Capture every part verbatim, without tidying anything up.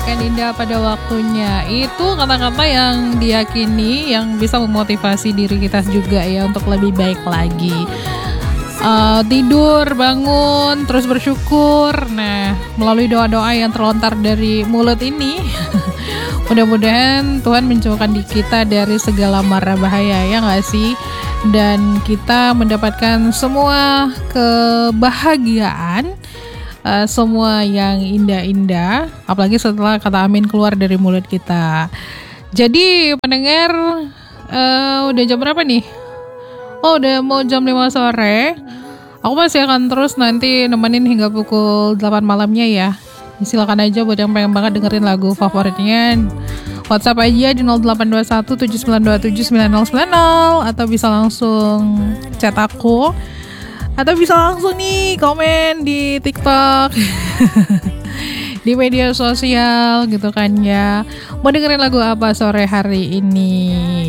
akan indah pada waktunya. Itu kata-kata yang diyakini yang bisa memotivasi diri kita juga ya untuk lebih baik lagi. Uh, tidur, bangun, terus bersyukur. Nah, melalui doa-doa yang terlontar dari mulut ini, mudah-mudahan Tuhan menjauhkan di kita dari segala mara bahaya, ya nggak sih? Dan kita mendapatkan semua kebahagiaan, uh, semua yang indah-indah, apalagi setelah kata amin keluar dari mulut kita. Jadi pendengar, uh, udah jam berapa nih? Oh, udah mau jam lima sore. Aku masih akan terus nanti nemenin hingga pukul delapan malamnya ya. Silakan aja buat yang pengen banget dengerin lagu favoritnya, WhatsApp aja di nol delapan dua satu tujuh sembilan dua tujuh sembilan nol sembilan nol, atau bisa langsung chat aku, atau bisa langsung nih komen di TikTok di media sosial gitu kan ya. Mau dengerin lagu apa sore hari ini?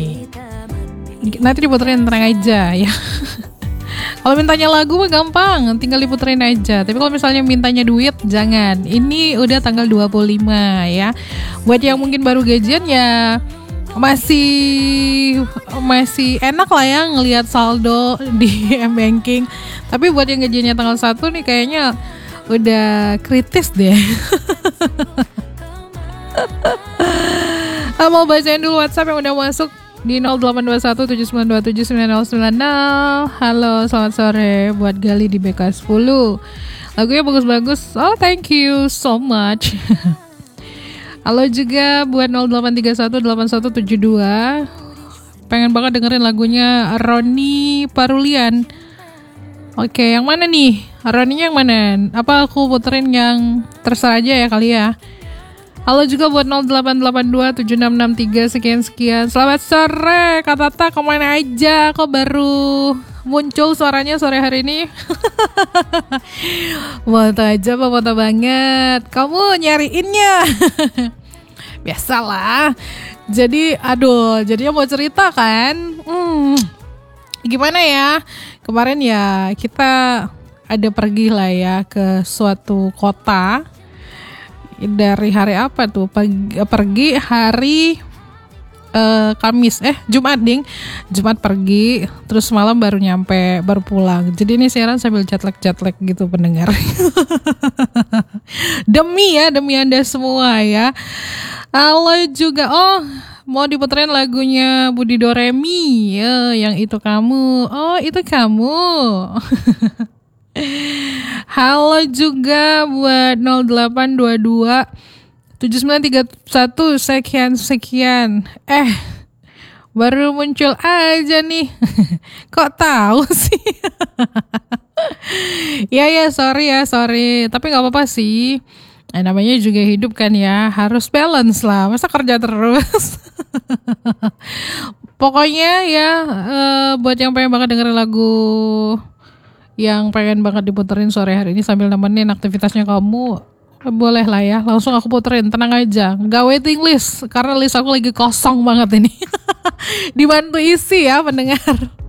Nanti diputerin, tenang aja ya. Kalau mintanya lagu mah gampang, tinggal diputerin aja. Tapi kalau misalnya mintanya duit, jangan. Ini udah tanggal dua puluh lima ya. Buat yang mungkin baru gajian ya masih masih enak lah ya ngelihat saldo di M-Banking. Tapi buat yang gajiannya tanggal satu nih kayaknya udah kritis deh. Mau bacain dulu WhatsApp yang udah masuk di nol delapan dua satu tujuh sembilan dua tujuh sembilan nol sembilan nol. Halo, selamat sore buat Gali di B K sepuluh. Lagunya bagus-bagus. Oh, thank you so much. Halo juga buat nol delapan tiga satu delapan satu tujuh dua. Pengen banget dengerin lagunya Roni Parulian. Oke, yang mana nih? Roninya yang mana? Apa aku puterin yang terserah aja ya kali ya? Halo juga buat nol delapan delapan dua tujuh enam enam tiga sekian-sekian. Selamat sore, Kak Tata, kemana aja? Kok baru muncul suaranya sore hari ini? Foto aja, Pak, foto banget. Kamu nyariinnya? Biasalah. Jadi, aduh, jadinya mau cerita kan? Hmm, gimana ya? Kemarin ya kita ada pergi lah ya ke suatu kota. Dari hari apa tuh? Pergi, pergi hari uh, Kamis, eh Jumat ding, Jumat pergi, terus malam baru nyampe, baru pulang. Jadi ini siaran sambil jetlek-jetlek gitu pendengar. Demi ya, demi Anda semua ya. Halo juga, oh mau diputerin lagunya Budi Doremi, ya, yang itu kamu. Oh itu kamu. Halo juga buat nol delapan dua dua tujuh sembilan tiga satu sekian-sekian. Eh, baru muncul aja nih. Kok tahu sih? Ya ya, sorry ya, sorry. Tapi gak apa-apa sih. Eh, namanya juga hidup kan ya. Harus balance lah. Masa kerja terus? Pokoknya ya, uh, buat yang pengen banget dengerin lagu, yang pengen banget diputerin sore hari ini sambil nemenin aktivitasnya kamu, boleh lah ya, langsung aku puterin, tenang aja, gak waiting list, karena list aku lagi kosong banget ini. Dibantu isi ya pendengar.